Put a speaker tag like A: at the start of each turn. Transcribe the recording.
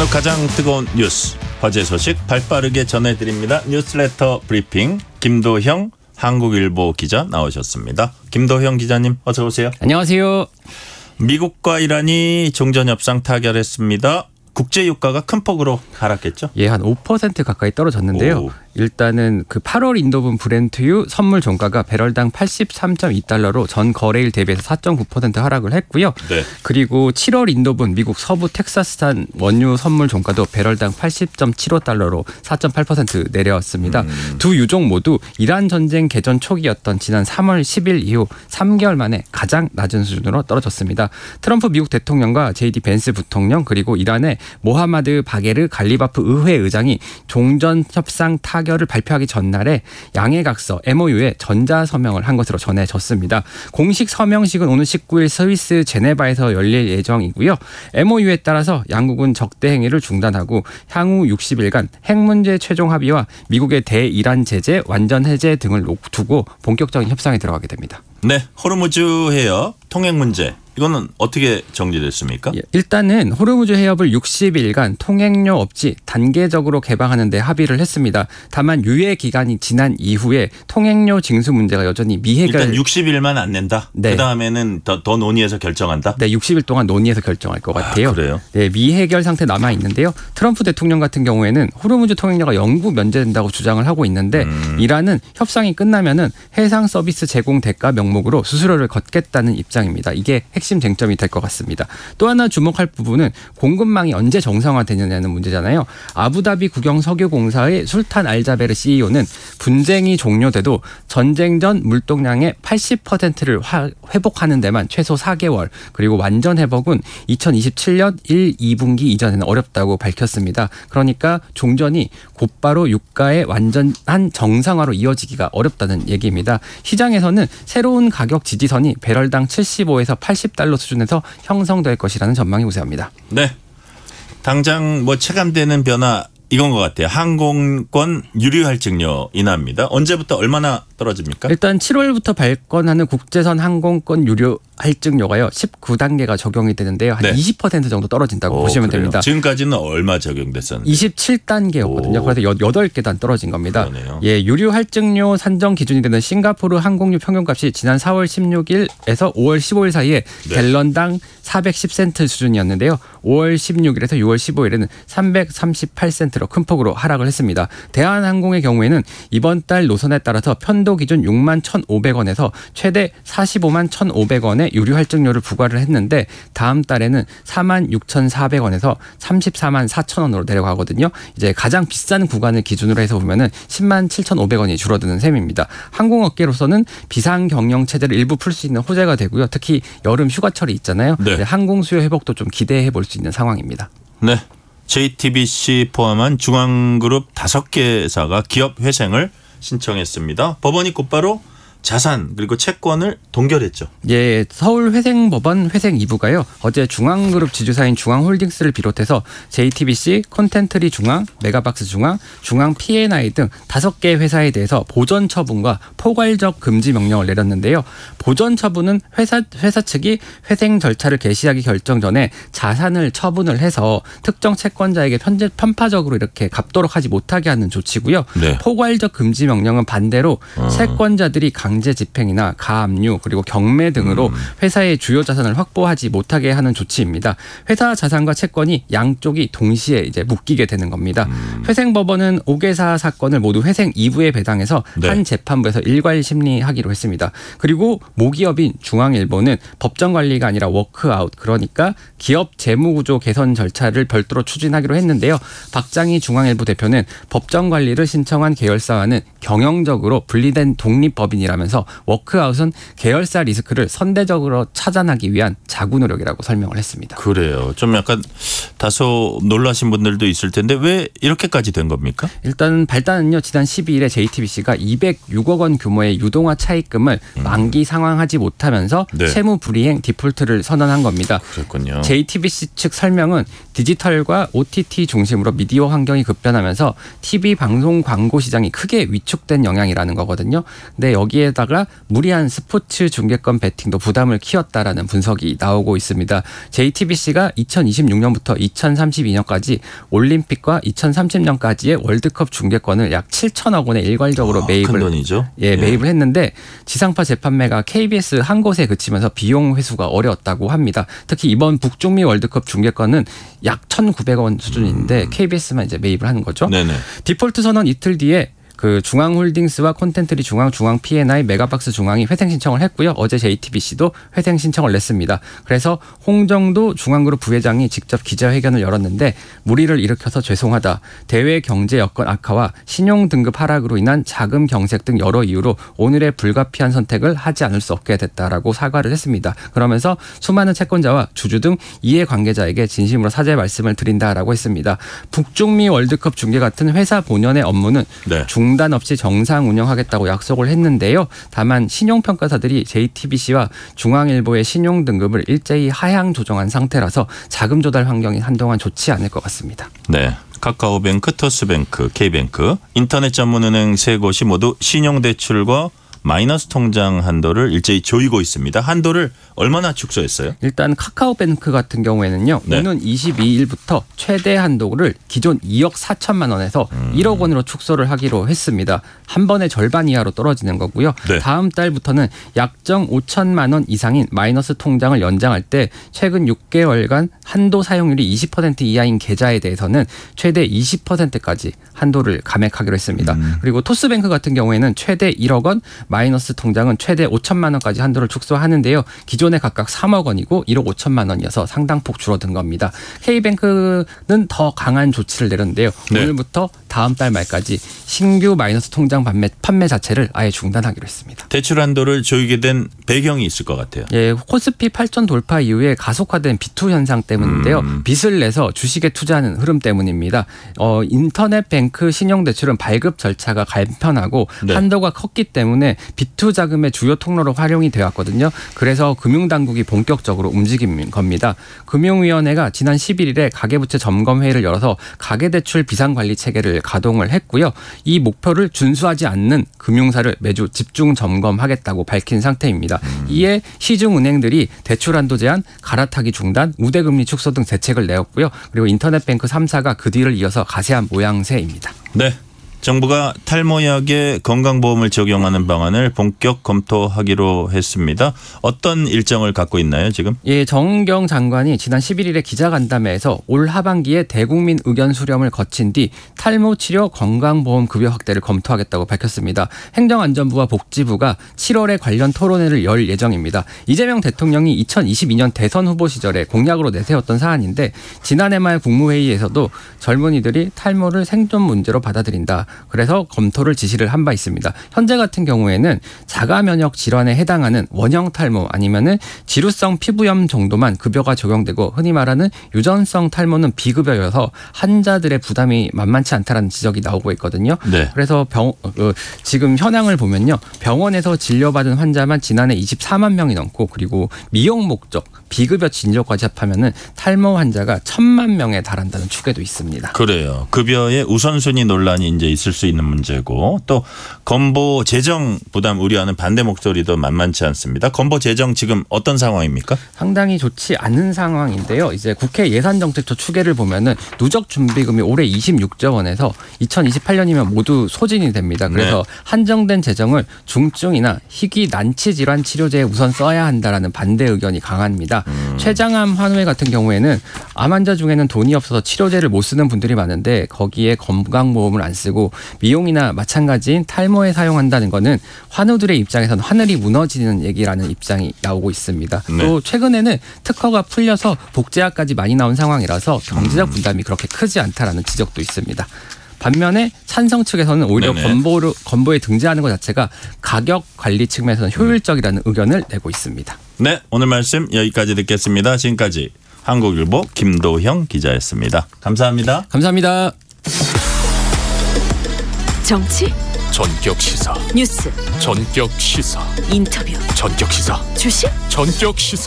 A: 오늘 가장 뜨거운 뉴스, 화제 소식 발빠르게 전해드립니다. 뉴스레터 브리핑 김도형 한국일보 기자 나오셨습니다. 김도형 기자님 어서 오세요.
B: 안녕하세요.
A: 미국과 이란이 종전협상 타결했습니다. 국제유가가 큰 폭으로 하락했죠?
B: 예, 한 5% 가까이 떨어졌는데요.
A: 오.
B: 일단은 그 8월 인도분 브렌트유 선물 종가가 배럴당 83.2달러로 전 거래일 대비해서 4.9% 하락을 했고요.
A: 네.
B: 그리고 7월 인도분 미국 서부 텍사스산 원유 선물 종가도 배럴당 80.75달러로 4.8% 내려왔습니다. 두 유종 모두 이란 전쟁 개전 초기였던 지난 3월 10일 이후 3개월 만에 가장 낮은 수준으로 떨어졌습니다. 트럼프 미국 대통령과 JD 벤스 부통령 그리고 이란의 모하마드 바게르 갈리바프 의회 의장이 종전협상 타결을 발표하기 전날에 양해각서 MOU에 전자서명을 한 것으로 전해졌습니다. 공식 서명식은 오늘 19일 스위스 제네바에서 열릴 예정이고요. MOU에 따라서 양국은 적대 행위를 중단하고 향후 60일간 핵 문제 최종 합의와 미국의 대이란 제재 완전 해제 등을 두고 본격적인 협상에 들어가게 됩니다.
A: 네, 호르무즈 해협 통행 문제. 이거는 어떻게 정리됐습니까?
B: 예, 일단은 호르무즈 해협을 60일간 통행료 없이 단계적으로 개방하는 데 합의를 했습니다. 다만 유예 기간이 지난 이후에 통행료 징수 문제가 여전히 미해결.
A: 일단 60일만 안 낸다?
B: 네.
A: 그다음에는 더 논의해서 결정한다?
B: 네, 60일 동안 논의해서 결정할 것 같아요.
A: 그래요?
B: 네, 미해결 상태 남아 있는데요. 트럼프 대통령 같은 경우에는 호르무즈 통행료가 영구 면제된다고 주장을 하고 있는데 이란은 협상이 끝나면은 해상 서비스 제공 대가 명목으로 수수료를 걷겠다는 입장입니다. 이게 핵심 쟁점이 될 것 같습니다. 또 하나 주목할 부분은 공급망이 언제 정상화되느냐는 문제잖아요. 아부다비 국영석유공사의 술탄 알자베르 CEO는 분쟁이 종료돼도 전쟁 전 물동량의 80%를 회복하는 데만 최소 4개월 그리고 완전 회복은 2027년 1, 2분기 이전에는 어렵다고 밝혔습니다. 그러니까 종전이 곧바로 유가의 완전한 정상화로 이어지기가 어렵다는 얘기입니다. 시장에서는 새로운 가격 지지선이 배럴당 75에서 80달러 수준에서 형성될 것이라는 전망이 우세합니다.
A: 네. 당장 체감되는 변화 이건 것 같아요. 항공권 유류 할증료 인하입니다. 언제부터 얼마나 떨어집니까?
B: 일단 7월부터 발권하는 국제선 항공권 유류 할증료가요. 19단계가 적용이 되는데요. 한
A: 네.
B: 20% 정도 떨어진다고 보시면
A: 그래요?
B: 됩니다.
A: 지금까지는 얼마 적용됐었는데?
B: 27단계였거든요. 그래서 8계단 떨어진 겁니다.
A: 그러네요.
B: 예, 유류 할증료 산정 기준이 되는 싱가포르 항공유 평균값이 지난 4월 16일에서 5월 15일 사이에
A: 네.
B: 갤런당 410센트 수준이었는데요. 5월 16일에서 6월 15일에는 338센트로 큰 폭으로 하락을 했습니다. 대한항공의 경우에는 이번 달 노선에 따라서 편도 기준 6만 1,500원에서 최대 45만 1,500원의 유류 할증료를 부과를 했는데 다음 달에는 4만 6,400원에서 34만 4,000원으로 내려가거든요. 이제 가장 비싼 구간을 기준으로 해서 보면은 10만 7,500원이 줄어드는 셈입니다. 항공업계로서는 비상 경영 체제를 일부 풀 수 있는 호재가 되고요. 특히 여름 휴가철이 있잖아요.
A: 네.
B: 항공 수요 회복도 좀 기대해 볼 수 있는 상황입니다.
A: 네. JTBC 포함한 중앙그룹 5개사가 기업 회생을 신청했습니다. 법원이 곧바로 자산 그리고 채권을 동결했죠.
B: 예, 서울회생법원 회생 2부가요. 어제 중앙그룹 지주사인 중앙홀딩스를 비롯해서 JTBC, 콘텐트리 중앙, 메가박스 중앙, 중앙 P&I 등 5개 회사에 대해서 보전 처분과 포괄적 금지 명령을 내렸는데요. 보전 처분은 회사 측이 회생 절차를 개시하기 결정 전에 자산을 처분을 해서 특정 채권자에게 편파적으로 이렇게 갚도록 하지 못하게 하는 조치고요.
A: 네.
B: 포괄적 금지 명령은 반대로 채권자들이 강제 집행이나 가압류 그리고 경매 등으로 회사의 주요 자산을 확보하지 못하게 하는 조치입니다. 회사 자산과 채권이 양쪽이 동시에 이제 묶이게 되는 겁니다. 회생법원은 5개사 사건을 모두 회생 2부에 배당해서
A: 네.
B: 한 재판부에서 일괄 심리하기로 했습니다. 그리고 모기업인 중앙일보는 법정 관리가 아니라 워크아웃 그러니까 기업 재무구조 개선 절차를 별도로 추진하기로 했는데요. 박장희 중앙일보 대표는 법정 관리를 신청한 계열사와는 경영적으로 분리된 독립법인이라면서 워크아웃은 계열사 리스크를 선대적으로 차단하기 위한 자구 노력이라고 설명을 했습니다.
A: 그래요. 좀 약간 다소 놀라신 분들도 있을 텐데 왜 이렇게까지 된 겁니까?
B: 일단 발단은요. 지난 12일에 JTBC가 206억 원 규모의 유동화 차입금을 만기 상환하지 못하면서
A: 네.
B: 채무 불이행 디폴트를 선언한 겁니다.
A: 그렇군요.
B: JTBC 측 설명은 디지털과 OTT 중심으로 미디어 환경이 급변하면서 TV 방송 광고 시장이 크게 위축된 영향이라는 거거든요. 근데 여기에다가 무리한 스포츠 중계권 베팅도 부담을 키웠다라는 분석이 나오고 있습니다. JTBC가 2026년부터 2032년까지 올림픽과 2030년까지의 월드컵 중계권을 약 7천억 원에 일괄적으로
A: 큰 돈이죠.
B: 매입을 했는데 지상파 재판매가 KBS 한 곳에 그치면서 비용 회수가 어려웠다고 합니다. 특히 이번 북중미 월드컵 중계권은 약 1,900원 수준인데 KBS만 이제 매입을 하는 거죠.
A: 네네.
B: 디폴트 선언 이틀 뒤에 그 중앙홀딩스와 콘텐트리 중앙 P&I, 메가박스 중앙이 회생 신청을 했고요. 어제 JTBC도 회생 신청을 냈습니다. 그래서 홍정도 중앙그룹 부회장이 직접 기자회견을 열었는데 무리를 일으켜서 죄송하다. 대외 경제 여건 악화와 신용 등급 하락으로 인한 자금 경색 등 여러 이유로 오늘의 불가피한 선택을 하지 않을 수 없게 됐다라고 사과를 했습니다. 그러면서 수많은 채권자와 주주 등 이해관계자에게 진심으로 사죄 말씀을 드린다라고 했습니다. 북중미 월드컵 중계 같은 회사 본연의 업무는
A: 네.
B: 중단 없이 정상 운영하겠다고 약속을 했는데요. 다만 신용평가사들이 JTBC와 중앙일보의 신용 등급을 일제히 하향 조정한 상태라서 자금 조달 환경이 한동안 좋지 않을 것 같습니다.
A: 네. 카카오뱅크, 토스뱅크, K뱅크, 인터넷 전문은행 세 곳이 모두 신용대출과 마이너스 통장 한도를 일제히 조이고 있습니다. 한도를 얼마나 축소했어요?
B: 일단 카카오뱅크 같은 경우에는요.
A: 네.
B: 오는 22일부터 최대 한도를 기존 2억 4천만 원에서 1억 원으로 축소를 하기로 했습니다. 한 번에 절반 이하로 떨어지는 거고요.
A: 네.
B: 다음 달부터는 약정 5천만 원 이상인 마이너스 통장을 연장할 때 최근 6개월간 한도 사용률이 20% 이하인 계좌에 대해서는 최대 20%까지 한도를 감액하기로 했습니다. 그리고 토스뱅크 같은 경우에는 최대 1억 원, 마이너스 통장은 최대 5천만 원까지 한도를 축소하는데요. 기존에 각각 3억 원이고 1억 5천만 원이어서 상당폭 줄어든 겁니다. K뱅크는 더 강한 조치를 내렸는데요.
A: 네.
B: 오늘부터 다음 달 말까지 신규 마이너스 통장 판매 자체를 아예 중단하기로 했습니다.
A: 대출 한도를 조이게 된 배경이 있을 것 같아요.
B: 예, 코스피 8천 돌파 이후에 가속화된 비투 현상 때문인데요. 빚을 내서 주식에 투자하는 흐름 때문입니다. 인터넷 뱅크 신용대출은 발급 절차가 간편하고
A: 네.
B: 한도가 컸기 때문에 비투 자금의 주요 통로로 활용이 되었거든요. 그래서 금융당국이 본격적으로 움직인 겁니다. 금융위원회가 지난 11일에 가계부채 점검회의를 열어서 가계대출 비상관리 체계를 가동을 했고요. 이 목표를 준수하지 않는 금융사를 매주 집중 점검하겠다고 밝힌 상태입니다. 이에 시중은행들이 대출 한도 제한, 갈아타기 중단, 우대금리 축소 등 대책을 내었고요. 그리고 인터넷뱅크 3사가 그 뒤를 이어서 가세한 모양새입니다.
A: 네. 정부가 탈모약에 건강보험을 적용하는 방안을 본격 검토하기로 했습니다. 어떤 일정을 갖고 있나요, 지금?
B: 예, 정은경 장관이 지난 11일에 기자간담회에서 올 하반기에 대국민 의견 수렴을 거친 뒤 탈모 치료 건강보험 급여 확대를 검토하겠다고 밝혔습니다. 행정안전부와 복지부가 7월에 관련 토론회를 열 예정입니다. 이재명 대통령이 2022년 대선 후보 시절에 공약으로 내세웠던 사안인데 지난해 말 국무회의에서도 젊은이들이 탈모를 생존 문제로 받아들인다. 그래서 검토를 지시를 한 바 있습니다. 현재 같은 경우에는 자가 면역 질환에 해당하는 원형 탈모 아니면은 지루성 피부염 정도만 급여가 적용되고 흔히 말하는 유전성 탈모는 비급여여서 환자들의 부담이 만만치 않다라는 지적이 나오고 있거든요.
A: 네.
B: 그래서 지금 현황을 보면요. 병원에서 진료받은 환자만 지난해 24만 명이 넘고 그리고 미용 목적 비급여 진료까지 합하면은 탈모 환자가 1,000만 명에 달한다는 추계도 있습니다.
A: 그래요. 급여의 우선순위 논란이 이제 있을 수 있는 문제고 또 건보 재정 부담 우려하는 반대 목소리도 만만치 않습니다. 건보 재정 지금 어떤 상황입니까?
B: 상당히 좋지 않은 상황인데요. 이제 국회 예산정책처 추계를 보면은 누적 준비금이 올해 26조 원에서 2028년이면 모두 소진이 됩니다. 그래서
A: 네.
B: 한정된 재정을 중증이나 희귀 난치 질환 치료제에 우선 써야 한다라는 반대 의견이 강합니다. 최장암 환우회 같은 경우에는 암 환자 중에는 돈이 없어서 치료제를 못 쓰는 분들이 많은데 거기에 건강보험을 안 쓰고 미용이나 마찬가지인 탈모에 사용한다는 거는 환우들의 입장에서는 하늘이 무너지는 얘기라는 입장이 나오고 있습니다.
A: 네.
B: 또 최근에는 특허가 풀려서 복제약까지 많이 나온 상황이라서 경제적 부담이 그렇게 크지 않다라는 지적도 있습니다. 반면에 찬성 측에서는 오히려
A: 네네.
B: 건보에 등재하는 것 자체가 가격 관리 측면에서는 효율적이라는 의견을 내고 있습니다.
A: 네, 오늘 말씀 여기까지 듣겠습니다. 지금까지 한국일보 김도형 기자였습니다. 감사합니다.
B: 감사합니다.
C: 정치,
D: 전격 시사,
C: 뉴스,
D: 전격 시사,
C: 인터뷰,
D: 전격 시사,
C: 주식,
D: 전격 시사.